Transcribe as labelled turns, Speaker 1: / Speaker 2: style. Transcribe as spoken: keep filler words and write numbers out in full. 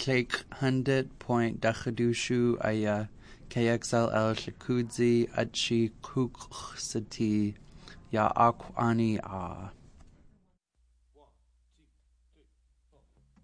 Speaker 1: Cake hundred point Dachadushu Aya K X L L Shakudzi Achi Kuksati Ya Akwani Ah.